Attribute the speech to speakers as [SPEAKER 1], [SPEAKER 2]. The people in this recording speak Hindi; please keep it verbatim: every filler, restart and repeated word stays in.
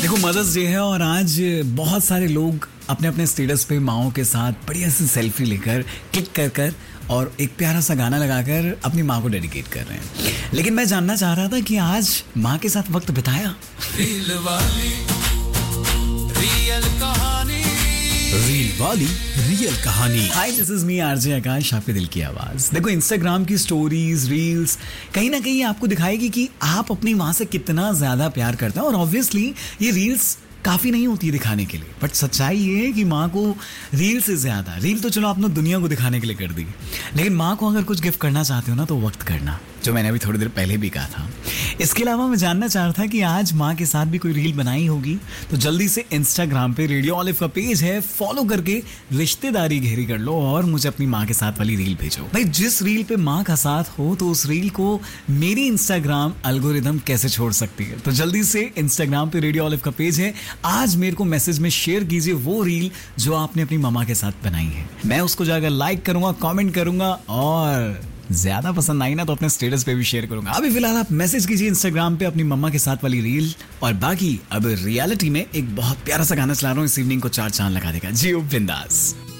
[SPEAKER 1] देखो मदर्स डे है और आज बहुत सारे लोग अपने अपने स्टेटस पे माओ के साथ बढ़िया सी सेल्फी लेकर क्लिक कर कर और एक प्यारा सा गाना लगाकर अपनी माँ को डेडिकेट कर रहे हैं। लेकिन मैं जानना चाह रहा था कि आज माँ के साथ वक्त बिताया?
[SPEAKER 2] रील वाली रियल कहानी
[SPEAKER 1] रील वाली रियल कहानी। हाय, दिस इज मी आरजे आकाश, आपके दिल की आवाज। देखो इंस्टाग्राम की स्टोरीज, रील्स कहीं ना कहीं आपको दिखाएगी कि आप अपनी माँ से कितना ज्यादा प्यार करते हैं। और ऑब्वियसली ये रील्स काफी नहीं होती है दिखाने के लिए, बट सच्चाई ये है कि माँ को रील से ज्यादा, रील तो चलो आपने दुनिया को दिखाने के लिए कर दी, लेकिन माँ को अगर कुछ गिफ्ट करना चाहते हो ना तो वक्त करना, जो मैंने अभी थोड़ी देर पहले भी कहा था। इसके अलावा मैं जानना चाह रहा था कि आज माँ के साथ भी कोई रील बनाई होगी तो जल्दी से इंस्टाग्राम पे रेडियो ऑलिव का पेज है, फॉलो करके रिश्तेदारी घेरी कर लो और मुझे अपनी माँ के साथ वाली रील भेजो। भाई जिस रील पे माँ का साथ हो तो उस रील को मेरी इंस्टाग्राम एल्गोरिदम कैसे छोड़ सकती है। तो जल्दी से इंस्टाग्राम पे रेडियो ऑलिव का पेज है, आज मेरे को मैसेज में शेयर कीजिए वो रील जो आपने अपनी मामा के साथ बनाई है। मैं उसको जाकर लाइक करूंगा, कमेंट करूंगा और ज्यादा पसंद आई ना तो अपने स्टेटस पे भी शेयर करूंगा। अभी फिलहाल आप मैसेज कीजिए इंस्टाग्राम पे अपनी मम्मा के साथ वाली रील। और बाकी अब रियलिटी में एक बहुत प्यारा सा गाना चला रहा हूँ, इस इवनिंग को चार चांद लगा देगा। जियो बिंदास।